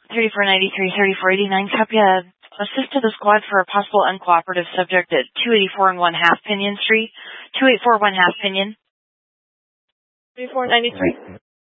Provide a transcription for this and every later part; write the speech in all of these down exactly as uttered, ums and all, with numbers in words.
thirty-four ninety-three, thirty-four eighty-nine, copy a assist to the squad for a possible uncooperative subject at two eighty-four and one half Pinion Street. two eighty-four, one half Pinion. thirty-four ninety-three.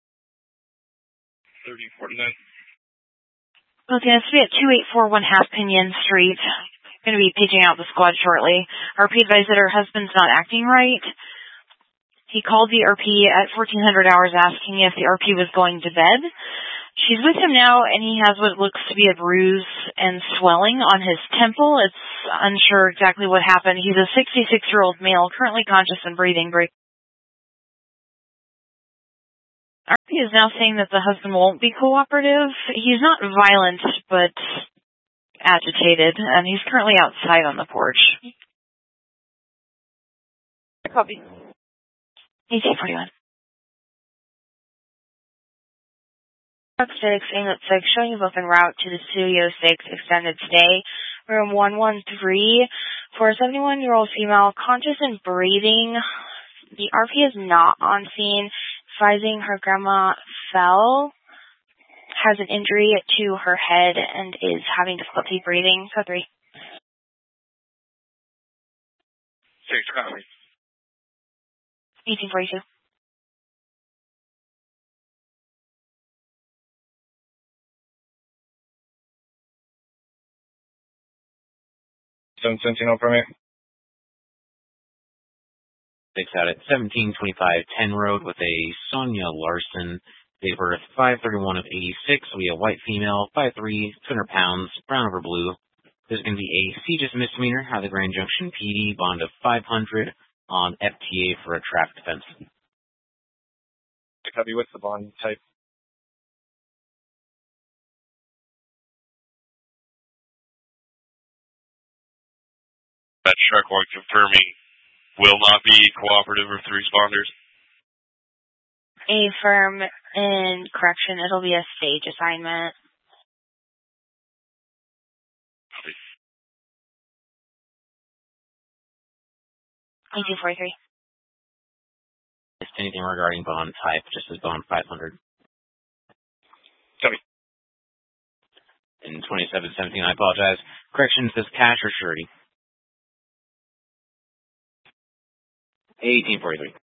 thirty forty-nine. Okay, this will be at two eighty-four, one half Pinion Street. Going to be paging out the squad shortly. R P advised that her husband's not acting right. He called the R P at fourteen hundred hours asking if the R P was going to bed. She's with him now, and he has what looks to be a bruise and swelling on his temple. It's unsure exactly what happened. He's a sixty-six-year-old male, currently conscious and breathing. R P is now saying that the husband won't be cooperative. He's not violent, but agitated, and he's currently outside on the porch. Copy. eighteen forty-one. six, Inlet six, showing you both en route to the Studio six extended stay, room one one three, for a seventy-one-year-old female, conscious and breathing. The R P is not on scene, advising her grandma fell, has an injury to her head, and is having difficulty breathing. So three. Six, copy. eighteen forty-two. seven Sentinel permit. Six out at seventeen twenty-five ten Road with a Sonia Larson, date of birth five thirty-one of eighty-six, will be a white female, five three, two hundred pounds, brown over blue. There's going to be a CJIS misdemeanor, Highland Grand Junction P D, bond of five hundred on F T A for a traffic offense. Copy, what's the bond type? That Shark one confirming will not be cooperative with the responders. A firm in correction, it'll be a stage assignment. Copy. eighteen forty-three. If anything regarding bond type, just as bond five hundred. Copy. In twenty-seven seventeen, I apologize. Correction says cash or surety. eighteen forty-three.